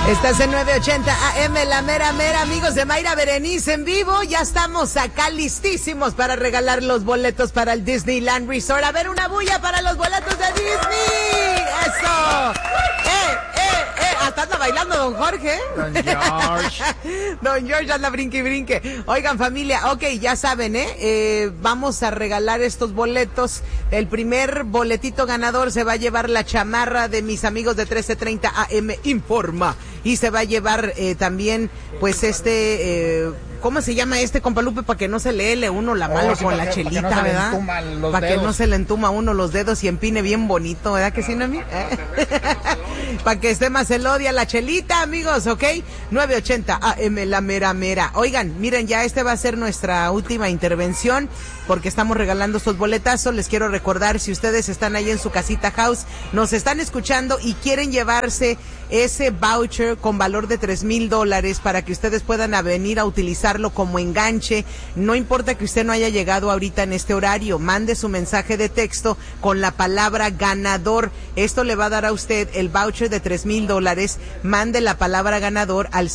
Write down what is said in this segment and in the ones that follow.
Estás en 980 AM, la mera mera, amigos de Mayra Berenice en vivo. Ya estamos acá listísimos para regalar los boletos para el Disneyland Resort. A ver, una bulla para los boletos de Disney. ¡Eso! Hasta anda bailando don Jorge. Don George. Don George anda brinque y brinque. Oigan, familia, ok, ya saben, vamos a regalar estos boletos. El primer boletito ganador se va a llevar la chamarra de mis amigos de 1330 AM Informa. Y se va a llevar también, pues, ¿cómo se llama compa Lupe? Para que no se le ele uno la mano con la chelita, no ¿verdad? Para que no se le entuma uno los dedos y empine bien bonito, ¿verdad que sí, Noemí? Para que esté más elodia la chelita, amigos, ¿ok? 980 AM, la mera mera. Oigan, miren, ya va a ser nuestra última intervención, porque estamos regalando estos boletazos. Les quiero recordar, si ustedes están ahí en su casita house, nos están escuchando y quieren llevarse ese voucher con valor de $3,000 para que ustedes puedan venir a utilizarlo como enganche. No importa que usted no haya llegado ahorita en este horario, mande su mensaje de texto con la palabra ganador. Esto le va a dar a usted el voucher de $3,000. Mande la palabra ganador al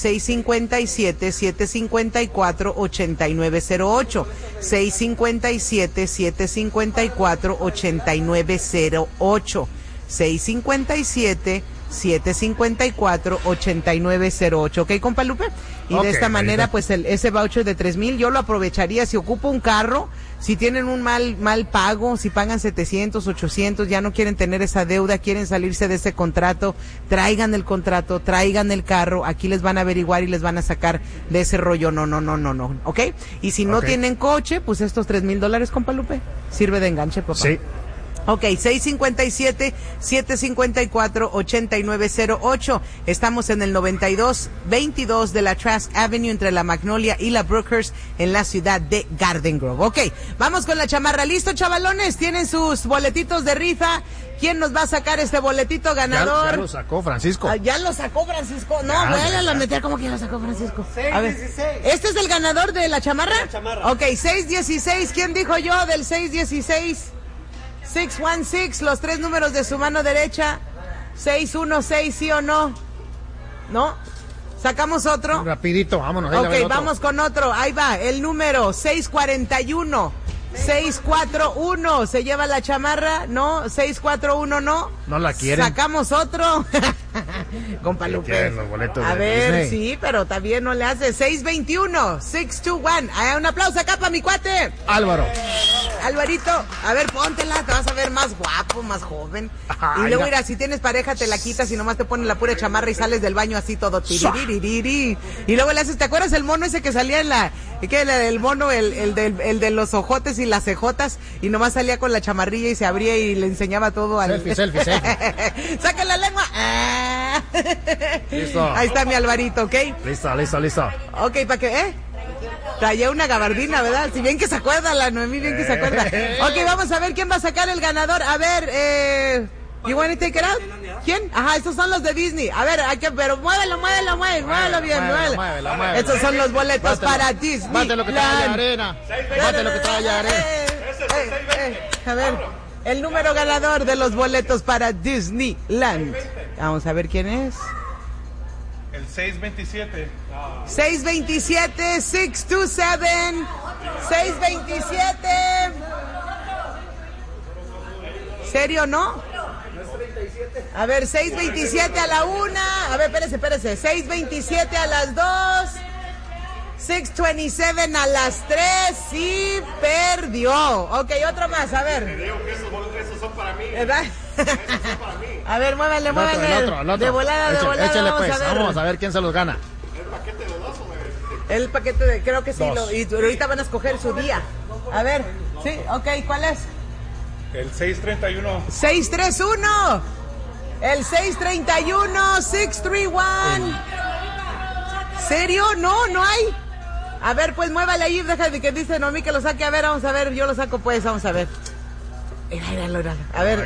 657-754-8908. 657-754-8908. 657-754-8908. ¿Ok, compa Lupe? Y de esta manera, pues ese voucher de $3,000 yo lo aprovecharía si ocupo un carro, si tienen un mal pago, si pagan 700, 800, ya no quieren tener esa deuda, quieren salirse de ese contrato, traigan el contrato, traigan el carro, aquí les van a averiguar y les van a sacar de ese rollo, no, ¿ok? Y si no tienen coche, pues estos $3,000, compa Lupe, sirve de enganche, papá. Sí. Ok, 657-754-8908. Estamos en el 9222 de la Trask Avenue entre la Magnolia y la Brookhurst en la ciudad de Garden Grove. Ok, vamos con la chamarra. ¿Listo, chavalones? ¿Tienen sus boletitos de rifa? ¿Quién nos va a sacar este boletito ganador? Ya lo sacó Francisco. Ya lo sacó Francisco. No, vuélvelo a meter. ¿Cómo que ya lo sacó Francisco? 616. ¿Este es el ganador de la chamarra? La chamarra. Ok, 616. ¿Quién dijo yo del 616? 616, los 3 números de su mano derecha. 616, ¿sí o no? ¿No? ¿Sacamos otro? Rapidito, vámonos. Ok, vamos con otro. Ahí va, el número 641. 641, ¿se lleva la chamarra? No, 641 no. No la quieren. Sacamos otro. Compa Lupe. Los boletos a de ver, Disney. sí, pero también no le hace. 621, 621. Un aplauso acá para mi cuate. Álvaro. Alvarito, a ver, póntela, te vas a ver más guapo, más joven. Y luego, mira, si tienes pareja, te la quitas y nomás te pones la pura chamarra y sales del baño así todo tiriririri. Y luego le haces, ¿te acuerdas el mono ese que salía en el mono, el de los ojotes y las cejotas? Y nomás salía con la chamarrilla y se abría y le enseñaba todo al... Selfie. ¡Saca la lengua! Listo. Ahí está mi Alvarito, ¿ok? Listo. Ok, ¿para qué? Traía una gabardina, ¿verdad? Si bien que se acuerda la Noemí, bien que se acuerda. Ok, vamos a ver quién va a sacar el ganador. A ver, you want to take it out? ¿Quién? Ajá, estos son los de Disney. A ver, pero muévelo bien, muévelo. Estos son los boletos para Disney. Bate lo que trae arena. A ver, el número ganador de los boletos para Disneyland. Vamos a ver quién es. El 627. 627, 627. 627. ¿Serio, no? A ver, 627 a la 1. A ver, espérese. 627 a las 2. 627 a las 3. Sí, perdió. Ok, otro más, a ver. Te digo que esos son para mí. ¿Verdad? A ver, muévanle. El otro. De volada, Échale, vamos pues. a ver. Vamos a ver quién se los gana. ¿El paquete de 2 o de...? El paquete de, creo que sí, y ahorita van a escoger su día. A ver, sí, ok, ¿cuál es? El 631. 631. El 631, 631. ¿Serio? No hay. A ver, pues muévale ahí, deja de que dice Noemí que lo saque. A ver, vamos a ver, yo lo saco pues, vamos a ver. Míralo. A ver.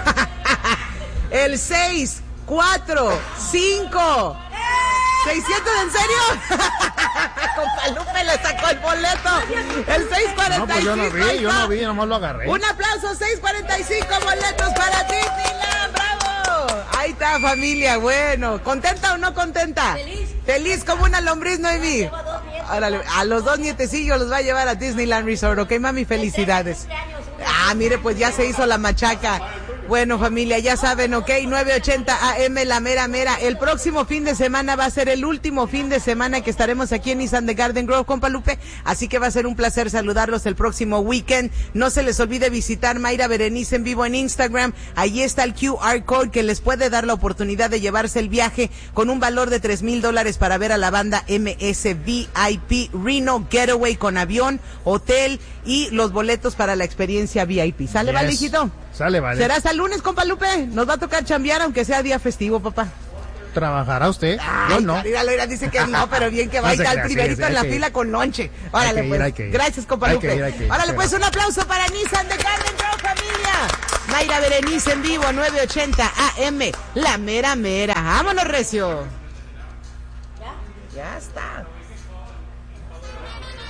El 6, 4, 5. 600, ¿en serio? Compa Lupe le sacó el boleto. El 645. No, pues yo no vi, nomás lo agarré. Un aplauso, 645 boletos para Disneyland, bravo. Ahí está, familia, bueno. ¿Contenta o no contenta? Feliz. Feliz como una lombriz, Noemí. Lleva 2 nietos. Órale, a los 2 nietecillos los va a llevar a Disneyland Resort, ¿ok, mami? Felicidades. Mire, pues ya se hizo la machaca. Bueno, familia, ya saben, ok, 980 AM, la mera mera. El próximo fin de semana va a ser el último fin de semana que estaremos aquí en Nissan de Garden Grove, compa Lupe. Así que va a ser un placer saludarlos el próximo weekend. No se les olvide visitar Mayra Berenice en vivo en Instagram. Ahí está el QR code que les puede dar la oportunidad de llevarse el viaje con un valor de $3,000 para ver a la banda MS VIP Reno Getaway con avión, hotel y los boletos para la experiencia VIP. ¿Sale, Yes. vale, hijito? Sale, vale. ¿Será hasta el lunes, compa Lupe? Nos va a tocar chambear aunque sea día festivo, papá. ¿Trabajará usted? Yo Ay, no. míralo, dice que no, pero bien que va a No se estar crea, primerito sí, en la hay que fila ir. con lonche. Órale, Hay que ir, pues. hay que ir. Gracias, compa Hay Lupe. que ir, hay que ir. Órale, Sí, pues, va. un aplauso para Nissan de Garden Grove, familia. Mayra Berenice en vivo, 980 AM, la mera mera. Vámonos, recio. Ya está.